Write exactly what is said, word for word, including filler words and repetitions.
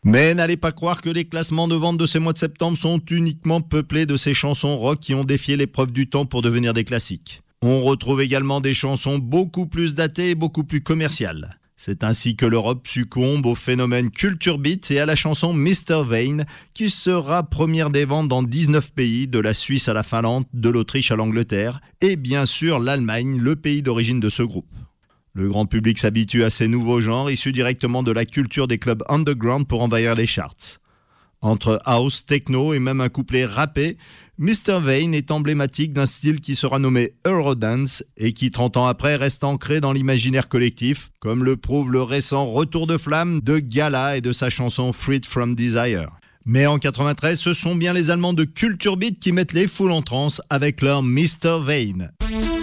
Mais n'allez pas croire que les classements de vente de ces mois de septembre sont uniquement peuplés de ces chansons rock qui ont défié l'épreuve du temps pour devenir des classiques. On retrouve également des chansons beaucoup plus datées et beaucoup plus commerciales. C'est ainsi que l'Europe succombe au phénomène Culture Beat et à la chanson mister Vain, qui sera première des ventes dans dix-neuf pays, de la Suisse à la Finlande, de l'Autriche à l'Angleterre, et bien sûr l'Allemagne, le pays d'origine de ce groupe. Le grand public s'habitue à ces nouveaux genres issus directement de la culture des clubs underground pour envahir les charts. Entre house, techno et même un couplet rappé, mister Vain est emblématique d'un style qui sera nommé Eurodance et qui, trente ans après, reste ancré dans l'imaginaire collectif, comme le prouve le récent retour de flamme de Gala et de sa chanson Freed from Desire. Mais en quatre-vingt-treize, ce sont bien les Allemands de Culture Beat qui mettent les foules en transe avec leur mister Vain.